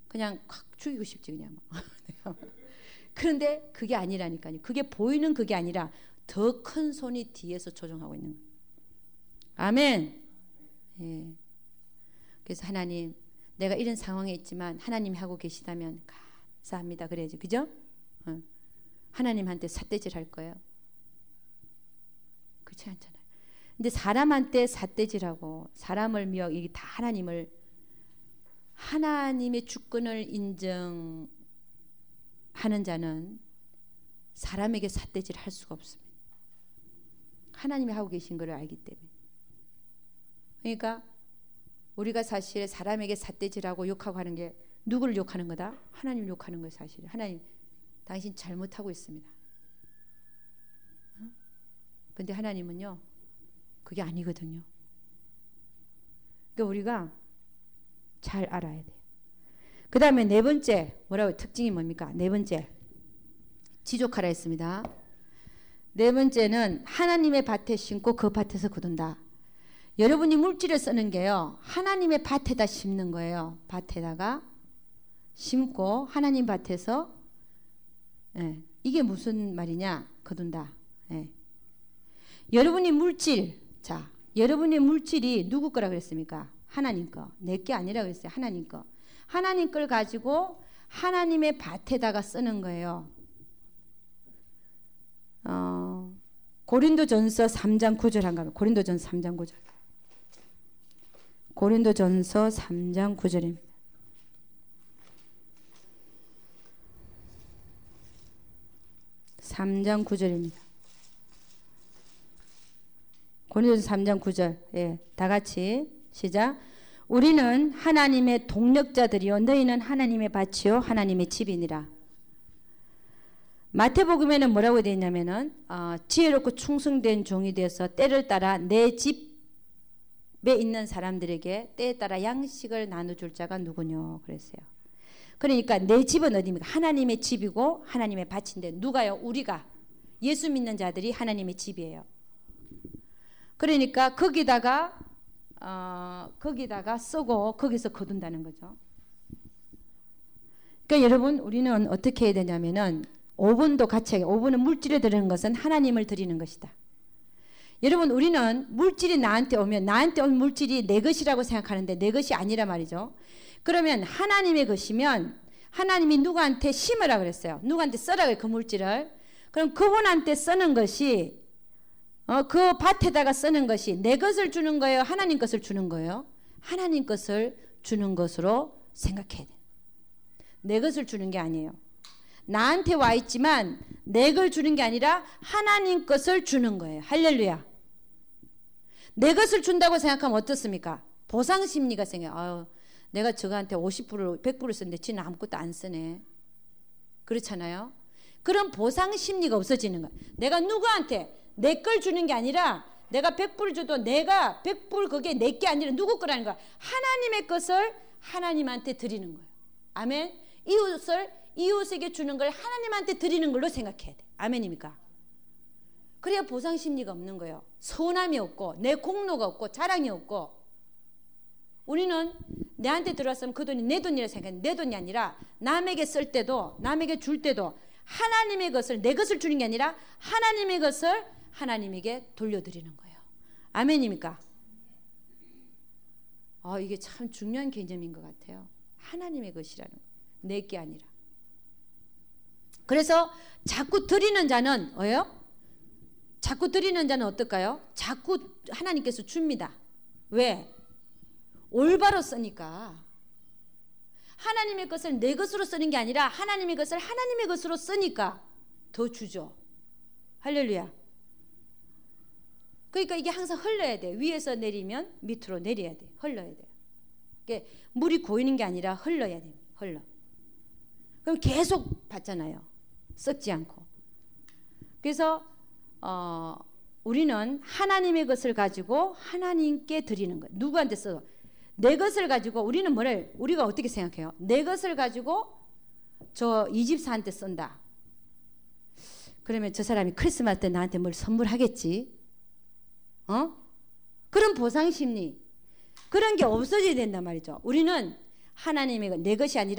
그냥 확 죽이고 싶지 그냥. 그런데 그게 아니라니까요. 그게 보이는 그게 아니라 더 큰 손이 뒤에서 조종하고 있는 거예요. 아멘. 예. 그래서 하나님, 내가 이런 상황에 있지만 하나님이 하고 계시다면 감사합니다. 그래야지. 그죠? 하나님한테 삿대질 할 거예요. 그렇지 않잖아요. 근데 사람한테 삿대질하고 사람을 미워하고 이게 다 하나님의 주권을 인정하는 자는 사람에게 삿대질 할 수가 없습니다. 하나님이 하고 계신 것을 알기 때문에. 그러니까 우리가 사실 사람에게 삿대질하고 욕하고 하는 게 누구를 욕하는 거다? 하나님을 욕하는 거예요. 사실 하나님, 당신 잘못하고 있습니다. 근데 하나님은요, 그게 아니거든요. 그러니까 우리가 잘 알아야 돼요. 그 다음에 네 번째, 뭐라고 특징이 뭡니까? 네 번째, 지족하라 했습니다. 네 번째는 하나님의 밭에 심고 그 밭에서 거둔다. 여러분이 물질을 쓰는 게요, 하나님의 밭에다 심는 거예요. 밭에다가 심고 하나님 밭에서, 예, 이게 무슨 말이냐? 거둔다. 예. 여러분이 물질, 자, 여러분의 물질이 누구 거라 그랬습니까? 하나님 거. 내 게 아니라 그랬어요. 하나님 거. 하나님 걸 가지고 하나님의 밭에다가 쓰는 거예요. 고린도전서 3장 9절 한번. 고린도전서 3장 9절. 고린도전서 3장 9절입니다. 고린도전서 3장 9절. 예, 다 같이 시작. 우리는 하나님의 동력자들이요 너희는 하나님의 밭이요 하나님의 집이니라. 마태복음에는 뭐라고 되어 있냐면은 지혜롭고 충성된 종이 되어서 때를 따라 내 집에 있는 사람들에게 때에 따라 양식을 나눠줄 자가 누구뇨 그랬어요. 그러니까 내 집은 어디입니까? 하나님의 집이고 하나님의 밭인데 누가요? 우리가 예수 믿는 자들이 하나님의 집이에요. 그러니까 거기다가 쓰고 거기서 거둔다는 거죠. 그러니까 여러분 우리는 어떻게 해야 되냐면은 5분도 같이 해요. 5분은 물질에 드리는 것은 하나님을 드리는 것이다. 여러분 우리는 물질이 나한테 오면 나한테 온 물질이 내 것이라고 생각하는데 내 것이 아니라 말이죠. 그러면 하나님의 것이면 하나님이 누구한테 심으라 그랬어요. 누구한테 써라 그래요. 그 물질을. 그럼 그분한테 쓰는 것이 그 밭에다가 쓰는 것이 내 것을 주는 거예요? 하나님 것을 주는 거예요? 하나님 것을 주는 것으로 생각해야 돼요. 내 것을 주는 게 아니에요. 나한테 와 있지만 내 걸 주는 게 아니라 하나님 것을 주는 거예요. 할렐루야. 내 것을 준다고 생각하면 어떻습니까? 보상 심리가 생겨요. 내가 저거한테 50불을 100불을 썼는데 지는 아무것도 안 쓰네. 그렇잖아요. 그런 보상 심리가 없어지는 거야. 내가 누구한테 내 걸 주는 게 아니라 내가 100불 줘도 내가 100불 그게 내 게 아니라 누구 거라는 거야. 하나님의 것을 하나님한테 드리는 거예요. 아멘. 이웃에게 주는 걸 하나님한테 드리는 걸로 생각해야 돼. 아멘입니까? 그래야 보상 심리가 없는 거예요. 서운함이 없고 내 공로가 없고 자랑이 없고. 우리는 내한테 들어왔으면 그 돈이 내 돈이라 생각해. 내 돈이 아니라 남에게 쓸 때도 남에게 줄 때도 하나님의 것을 내 것을 주는 게 아니라 하나님의 것을 하나님에게 돌려드리는 거예요. 아멘입니까? 이게 참 중요한 개념인 것 같아요. 하나님의 것이라는 거. 내 게 아니라. 그래서 자꾸 드리는 자는 뭐예요? 자꾸 드리는 자는 어떨까요? 자꾸 하나님께서 줍니다. 왜? 올바로 쓰니까. 하나님의 것을 내 것으로 쓰는 게 아니라 하나님의 것을 하나님의 것으로 쓰니까 더 주죠. 할렐루야. 그러니까 이게 항상 흘러야 돼. 위에서 내리면 밑으로 내려야 돼. 흘러야 돼. 이게 물이 고이는 게 아니라 흘러야 돼. 흘러. 그럼 계속 받잖아요. 썩지 않고. 그래서 우리는 하나님의 것을 가지고 하나님께 드리는 거예요. 누구한테 써? 내 것을 가지고 우리는 우리가 어떻게 생각해요? 내 것을 가지고 저 이 집사한테 쓴다. 그러면 저 사람이 크리스마스 때 나한테 뭘 선물하겠지? 그런 보상 심리, 그런 게 없어져야 된단 말이죠. 우리는 하나님의 내 것이 아니라